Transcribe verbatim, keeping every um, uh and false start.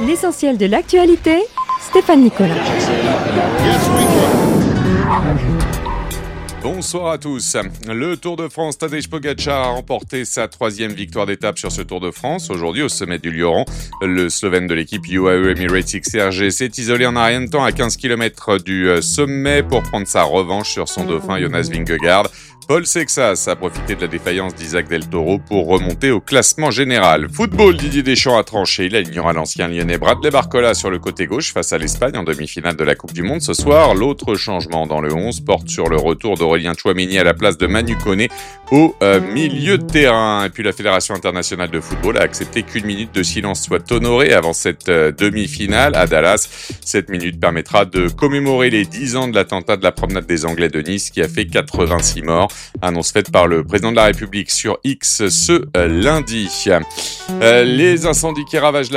L'essentiel de l'actualité, Stéphane Nicolas. Bonsoir à tous. Le Tour de France, Tadej Pogačar a remporté sa troisième victoire d'étape sur ce Tour de France. Aujourd'hui, au sommet du Lioran, le Slovène de l'équipe U A E Emirates X R G s'est isolé en un rien de temps à quinze kilomètres du sommet pour prendre sa revanche sur son dauphin Jonas Vingegaard. Paul Sexas a profité de la défaillance d'Isaac Del Toro pour remonter au classement général. Football, Didier Deschamps a tranché. Il alignera l'ancien lyonnais Bradley Barcola sur le côté gauche face à l'Espagne en demi-finale de la Coupe du Monde ce soir. L'autre changement dans le onze porte sur le retour d'Aurélien Tchouaméni à la place de Manu Koné au euh, milieu de terrain. Et puis la Fédération internationale de football a accepté qu'une minute de silence soit honorée avant cette euh, demi-finale à Dallas. Cette minute permettra de commémorer les dix ans de l'attentat de la promenade des Anglais de Nice qui a fait quatre-vingt-six morts. Annonce faite par le président de la République sur X ce euh, lundi. Euh, les incendies qui ravagent